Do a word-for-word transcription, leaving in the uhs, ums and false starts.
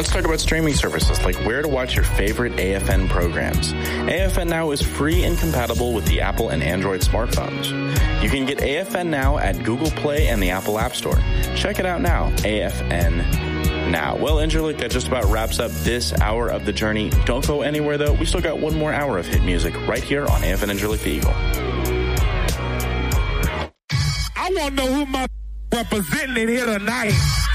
let's talk about streaming services, like where to watch your favorite A F N programs. A F N Now is free and compatible with the Apple and Android smartphones. You can get A F N Now at Google Play and the Apple App Store. Check it out now, A F N Now. Well, Angelique, that just about wraps up this hour of the journey. Don't go anywhere, though. We still got one more hour of hit music right here on A F N Angelique the Eagle. I want to know who my representing here tonight.